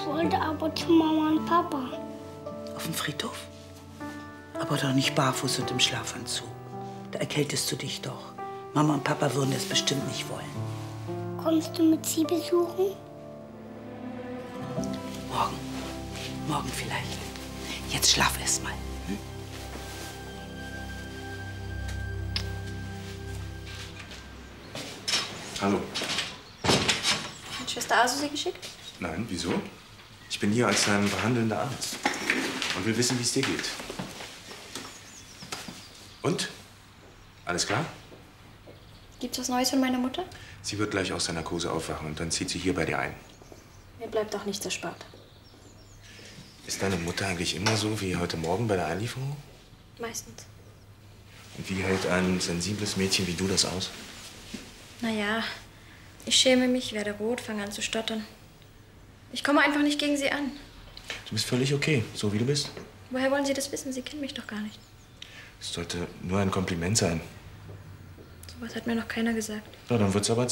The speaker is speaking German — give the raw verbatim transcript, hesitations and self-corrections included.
Ich wollte aber zu Mama und Papa. Auf dem Friedhof? Aber doch nicht barfuß und im Schlafanzug. Da erkältest du dich doch. Mama und Papa würden das bestimmt nicht wollen. Kommst du mit sie besuchen? Morgen. Morgen vielleicht. Jetzt schlaf erst mal. Hm? Hallo. Hat Schwester Asu Sie geschickt? Nein, wieso? Ich bin hier als dein behandelnder Arzt und will wissen, wie es dir geht. Und? Alles klar? Gibt's was Neues von meiner Mutter? Sie wird gleich aus der Narkose aufwachen und dann zieht sie hier bei dir ein. Mir bleibt auch nichts erspart. Ist deine Mutter eigentlich immer so wie heute Morgen bei der Einlieferung? Meistens. Und wie hält ein sensibles Mädchen wie du das aus? Naja, ich schäme mich, werde rot, fange an zu stottern. Ich komme einfach nicht gegen sie an. Du bist völlig okay, so wie du bist. Woher wollen Sie das wissen? Sie kennen mich doch gar nicht. Es sollte nur ein Kompliment sein. Sowas hat mir noch keiner gesagt. Na, dann wird's aber